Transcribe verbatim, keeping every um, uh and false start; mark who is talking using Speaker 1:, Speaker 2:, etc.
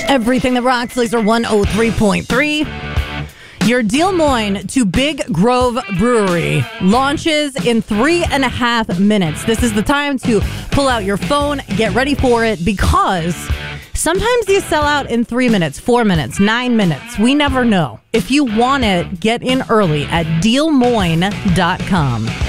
Speaker 1: Everything that rocks, Laser one oh three point three. Your Des Moines to Big Grove Brewery launches in three and a half minutes. This is the time to pull out your phone, get ready for it, because sometimes these sell out in three minutes, four minutes, nine minutes. We never know. If you want it, get in early at Des Moines dot com.